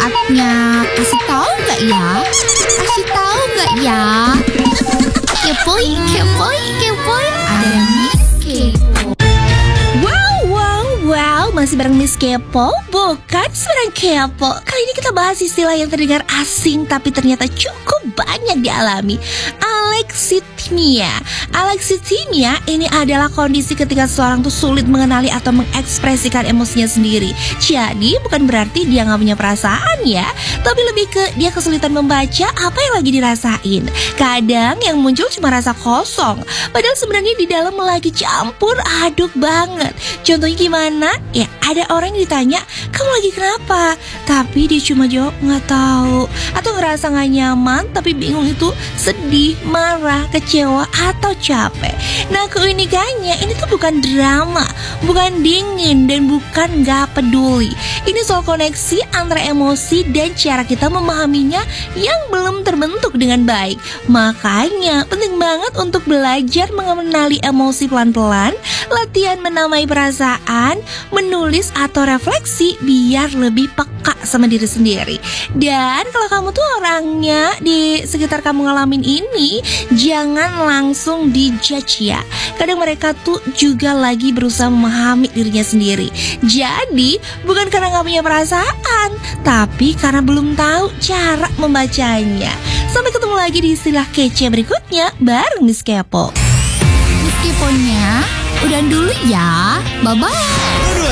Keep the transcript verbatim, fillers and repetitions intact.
saatnya kasih tahu nggak ya? Kasih tahu nggak ya? Kepoy, kepoy, kepoy, ada Miss Kepo. Wow, wow, wow, masih bareng Miss Kepo, bukan seorang kepo. Kali ini kita bahas istilah yang terdengar asing tapi ternyata cukup banyak dialami. Alexithymia. Alexithymia ini adalah kondisi ketika seseorang tuh sulit mengenali atau mengekspresikan emosinya sendiri. Jadi bukan berarti dia nggak punya perasaan ya, tapi lebih ke dia kesulitan membaca apa yang lagi dirasain. Kadang yang muncul cuma rasa kosong, padahal sebenarnya di dalam lagi campur aduk banget. Contohnya gimana? Ya ada orang yang ditanya, kamu lagi kenapa? Tapi dia cuma jawab nggak tahu. Atau ngerasa nggak nyaman tapi bingung itu sedih, marah, kecewa, atau capek. Nah keunikannya ini tuh bukan drama, bukan dingin, dan bukan nggak peduli. Ini soal koneksi antara emosi dan cara kita memahaminya yang belum terbentuk dengan baik. Makanya penting banget untuk belajar mengenali emosi pelan-pelan, latihan menamai perasaan, menulis atau refleksi biar lebih peka sama diri sendiri. Dan kalau kamu tuh orangnya di sekitar kamu ngalamin ini, jangan langsung dijudge ya. Kadang mereka tuh juga lagi berusaha memahami dirinya sendiri. Jadi bukan karena gak punya perasaan, tapi karena belum tahu cara membacanya. Sampai ketemu lagi di istilah kece berikutnya bareng Miss Kepo. Miss Keponya udah dulu ya. Bye-bye.